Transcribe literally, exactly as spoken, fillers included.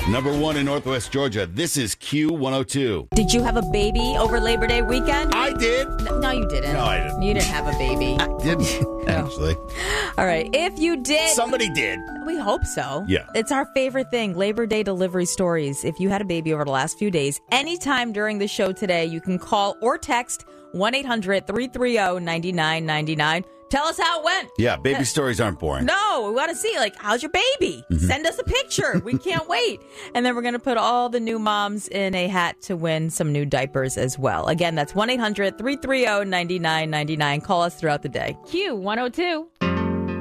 Number one in Northwest Georgia. This is Q one oh two. Did you have a baby over Labor Day weekend? I did. No, no, you didn't. No, I didn't. You didn't have a baby. I didn't, actually. All right. If you did. Somebody did. We hope so. Yeah. It's our favorite thing, Labor Day delivery stories. If you had a baby over the last few days, anytime during the show today, you can call or text one eight hundred three three zero nine nine nine nine. Tell us how it went. Yeah, baby stories aren't boring. No, we want to see, like, how's your baby? Mm-hmm. Send us a picture. We can't wait. And then we're going to put all the new moms in a hat to win some new diapers as well. Again, that's one eight hundred three three zero nine nine nine nine. Call us throughout the day. Q one oh two.